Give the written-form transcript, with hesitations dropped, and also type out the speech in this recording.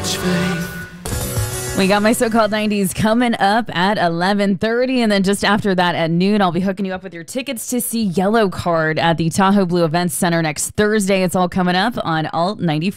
much faith. We got my so-called 90s coming up at 11:30, and then just after that at noon, I'll be hooking you up with your tickets to see Yellow Card at the Tahoe Blue Events Center next Thursday. It's all coming up on Alt 94.